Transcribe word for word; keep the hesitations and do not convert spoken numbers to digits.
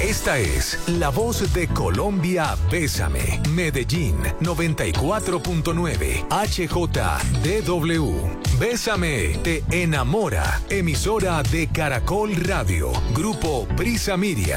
Esta es la voz de Colombia. Bésame. Medellín noventa y cuatro punto nueve H J D W. Bésame te enamora. Emisora de Caracol Radio. Grupo Prisa Media.